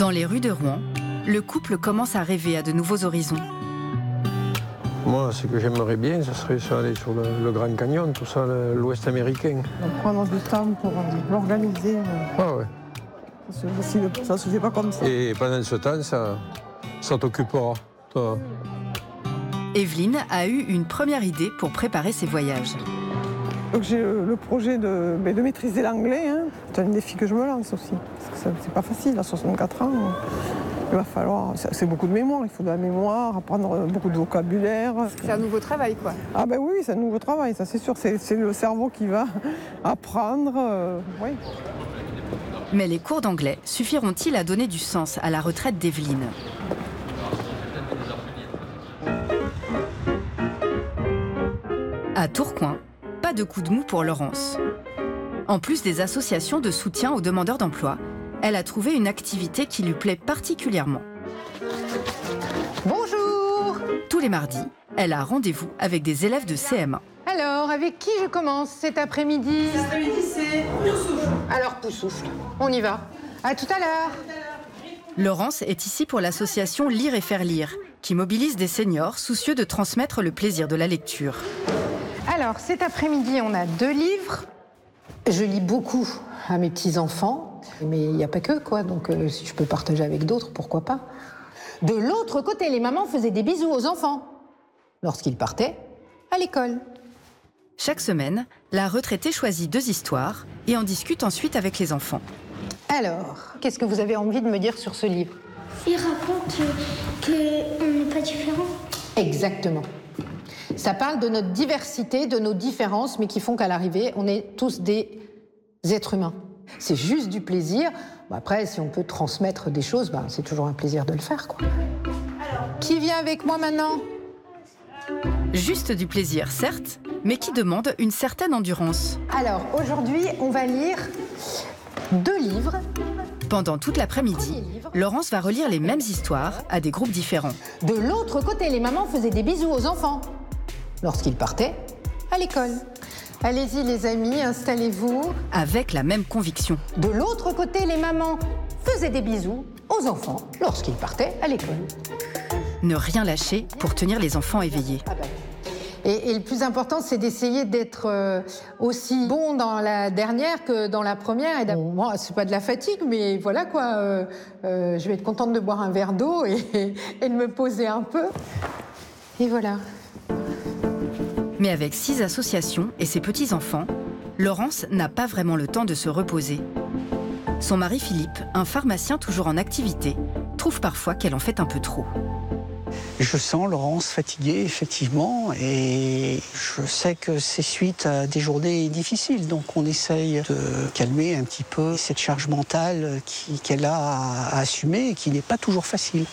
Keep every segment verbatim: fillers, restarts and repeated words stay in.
Dans les rues de Rouen, le couple commence à rêver à de nouveaux horizons. Moi, ce que j'aimerais bien, ce serait ça, aller sur le, le Grand Canyon, tout ça, le- l'Ouest américain. On prend du temps pour euh, l'organiser. Ah ouais. Ça ne se fait pas comme ça. Et pendant ce temps, ça, ça t'occupera, toi. Evelyne a eu une première idée pour préparer ses voyages. Donc j'ai le, le projet de, de maîtriser l'anglais. Hein. C'est un défi que je me lance aussi. Parce que c'est pas facile, à soixante-quatre ans. Il va falloir, c'est beaucoup de mémoire, il faut de la mémoire, apprendre beaucoup de vocabulaire. C'est un nouveau travail, quoi. Ah ben oui, c'est un nouveau travail, ça c'est sûr. C'est, c'est le cerveau qui va apprendre. Euh, oui. Mais les cours d'anglais suffiront-ils à donner du sens à la retraite d'Evelyne? À Tourcoing, pas de coup de mou pour Laurence. En plus des associations de soutien aux demandeurs d'emploi, elle a trouvé une activité qui lui plaît particulièrement. Bonjour! Tous les mardis, elle a rendez-vous avec des élèves de C M un. Alors, avec qui je commence cet après-midi? Cet après-midi, c'est Poussoufle. Alors, Poussoufle, on y va. À tout à l'heure. Laurence est ici pour l'association Lire et faire lire, qui mobilise des seniors soucieux de transmettre le plaisir de la lecture. Alors, cet après-midi, on a deux livres. Je lis beaucoup à mes petits-enfants, mais il n'y a pas que, quoi. Donc, euh, si je peux partager avec d'autres, pourquoi pas. De l'autre côté, les mamans faisaient des bisous aux enfants lorsqu'ils partaient à l'école. Chaque semaine, la retraitée choisit deux histoires et en discute ensuite avec les enfants. Alors, qu'est-ce que vous avez envie de me dire sur ce livre? Il raconte qu'on n'est pas différents. Exactement. Ça parle de notre diversité, de nos différences, mais qui font qu'à l'arrivée, on est tous des êtres humains. C'est juste du plaisir. Bon, après, si on peut transmettre des choses, ben, c'est toujours un plaisir de le faire, quoi. Qui vient avec moi maintenant? Juste du plaisir, certes, mais qui demande une certaine endurance. Alors, aujourd'hui, on va lire deux livres. Pendant toute l'après-midi, Laurence va relire les mêmes histoires à des groupes différents. De l'autre côté, les mamans faisaient des bisous aux enfants lorsqu'ils partaient à l'école. Allez-y les amis, installez-vous. Avec la même conviction. De l'autre côté, les mamans faisaient des bisous aux enfants lorsqu'ils partaient à l'école. Ne rien lâcher pour tenir les enfants éveillés. Ah ben. et, et le plus important, c'est d'essayer d'être euh, aussi bon dans la dernière que dans la première. Et bon, moi, c'est pas de la fatigue, mais voilà quoi. Euh, euh, je vais être contente de boire un verre d'eau et, et de me poser un peu. Et voilà. Mais avec six associations et ses petits-enfants, Laurence n'a pas vraiment le temps de se reposer. Son mari Philippe, un pharmacien toujours en activité, trouve parfois qu'elle en fait un peu trop. Je sens Laurence fatiguée, effectivement, et je sais que c'est suite à des journées difficiles. Donc on essaye de calmer un petit peu cette charge mentale qui, qu'elle a à, à assumer et qui n'est pas toujours facile.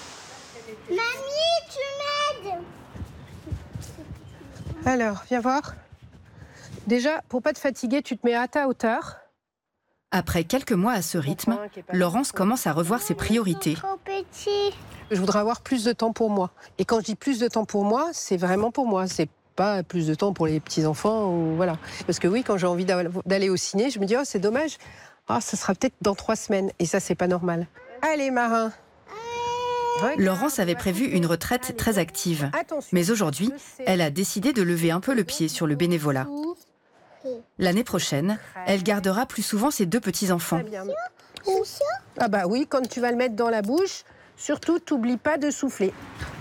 Alors, viens voir. Déjà, pour pas te fatiguer, tu te mets à ta hauteur. Après quelques mois à ce rythme, Laurence commence à revoir ses priorités. Trop petit. Je voudrais avoir plus de temps pour moi. Et quand je dis plus de temps pour moi, c'est vraiment pour moi. C'est pas plus de temps pour les petits-enfants ou voilà. Parce que oui, quand j'ai envie d'aller au ciné, je me dis, oh, c'est dommage. Ah, ça sera peut-être dans trois semaines. Et ça, c'est pas normal. Allez, Marin. Laurence avait prévu une retraite très active. Mais aujourd'hui, elle a décidé de lever un peu le pied sur le bénévolat. L'année prochaine, elle gardera plus souvent ses deux petits-enfants. Ah bah oui, quand tu vas le mettre dans la bouche, surtout, t'oublies pas de souffler.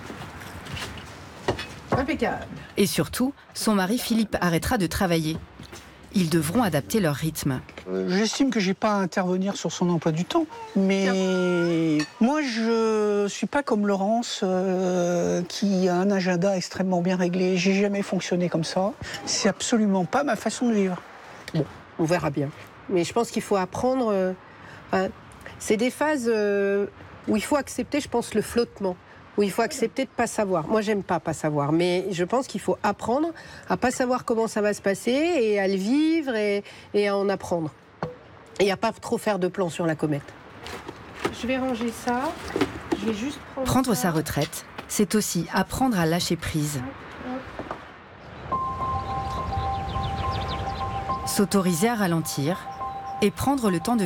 Impeccable. Et surtout, son mari Philippe arrêtera de travailler. Ils devront adapter leur rythme. J'estime que j'ai pas à intervenir sur son emploi du temps, mais moi je suis pas comme Laurence euh, qui a un agenda extrêmement bien réglé. J'ai jamais fonctionné comme ça. C'est absolument pas ma façon de vivre. Bon, on verra bien. Mais je pense qu'il faut apprendre. Euh, hein, c'est des phases euh, où il faut accepter, je pense, le flottement. Où il faut accepter de ne pas savoir. Moi, j'aime pas pas savoir, mais je pense qu'il faut apprendre à pas savoir comment ça va se passer et à le vivre et, et à en apprendre. Et à pas trop faire de plans sur la comète. Je vais ranger ça. Je vais juste prendre Prendre ça. sa retraite, c'est aussi apprendre à lâcher prise. S'autoriser à ralentir et prendre le temps de